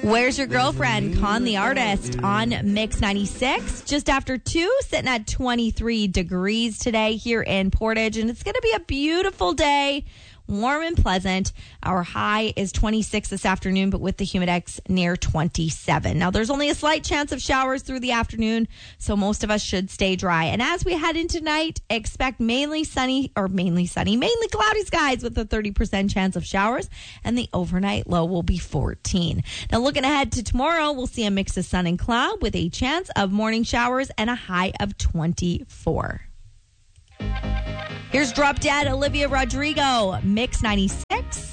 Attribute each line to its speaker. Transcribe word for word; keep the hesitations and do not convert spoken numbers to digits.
Speaker 1: Where's Your Girlfriend? Con the Artist on Mix ninety-six. Just after two, sitting at twenty-three degrees today here in Portage. And it's going to be a beautiful day. Warm and pleasant. Our high is twenty-six this afternoon, but with the humidex near twenty-seven. Now, there's only a slight chance of showers through the afternoon, so most of us should stay dry. And as we head into tonight, expect mainly sunny, or mainly sunny, mainly cloudy skies with a thirty percent chance of showers, and the overnight low will be fourteen. Now, looking ahead to tomorrow, we'll see a mix of sun and cloud with a chance of morning showers and a high of twenty-four. Here's Drop Dead, Olivia Rodrigo, Mix ninety-six.